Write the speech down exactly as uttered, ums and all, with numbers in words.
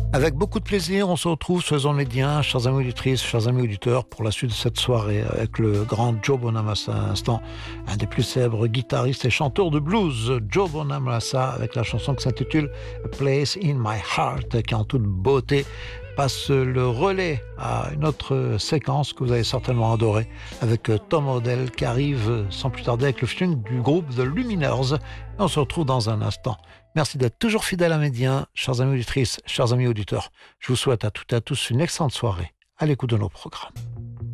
Avec beaucoup de plaisir, on se retrouve sur les ondes médias, chers amis auditrices, chers amis auditeurs, pour la suite de cette soirée avec le grand Joe Bonamassa, à l'instant, un des plus célèbres guitaristes et chanteurs de blues, Joe Bonamassa, avec la chanson qui s'intitule A Place in My Heart, qui en toute beauté passe le relais à une autre séquence que vous avez certainement adorée, avec Tom Odell qui arrive sans plus tarder avec le featuring du groupe The Lumineers. Et on se retrouve dans un instant. Merci d'être toujours fidèles à Médien, chers amis auditrices, chers amis auditeurs. Je vous souhaite à toutes et à tous une excellente soirée à l'écoute de nos programmes.